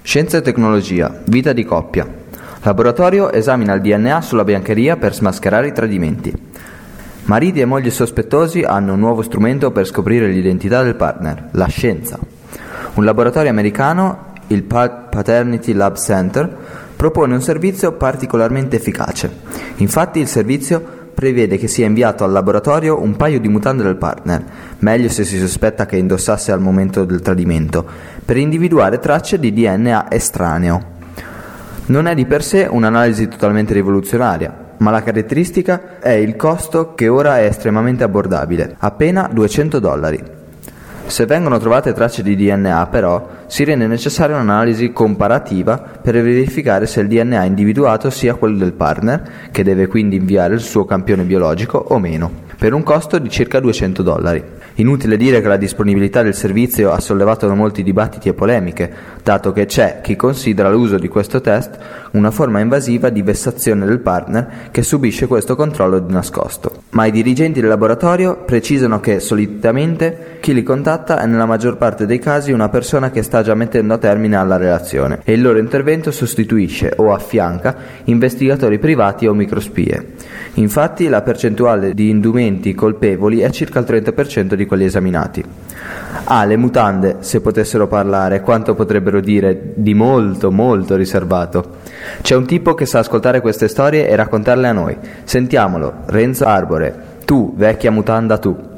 Scienza e tecnologia, vita di coppia. Laboratorio esamina il DNA sulla biancheria per smascherare i tradimenti. Mariti e mogli sospettosi hanno un nuovo strumento per scoprire l'identità del partner, la scienza. Un laboratorio americano, il Paternity Lab Center, propone un servizio particolarmente efficace. Infatti il servizio prevede che sia inviato al laboratorio un paio di mutande del partner, meglio se si sospetta che indossasse al momento del tradimento, per individuare tracce di DNA estraneo. Non è di per sé un'analisi totalmente rivoluzionaria, ma la caratteristica è il costo, che ora è estremamente abbordabile, appena $200. Se vengono trovate tracce di DNA, però, si rende necessaria un'analisi comparativa per verificare se il DNA individuato sia quello del partner, che deve quindi inviare il suo campione biologico, o meno, per un costo di circa $200. Inutile dire che la disponibilità del servizio ha sollevato molti dibattiti e polemiche, dato che c'è chi considera l'uso di questo test una forma invasiva di vessazione del partner che subisce questo controllo di nascosto. Ma i dirigenti del laboratorio precisano che solitamente chi li contatta è nella maggior parte dei casi una persona che sta già mettendo a termine alla relazione, e il loro intervento sostituisce o affianca investigatori privati o microspie. Infatti la percentuale di indumenti colpevoli è circa il 30% di quelli esaminati. Le mutande, se potessero parlare, quanto potrebbero dire di molto molto riservato. C'è un tipo che sa ascoltare queste storie e raccontarle a noi. Sentiamolo, Renzo Arbore. Tu, vecchia mutanda tu.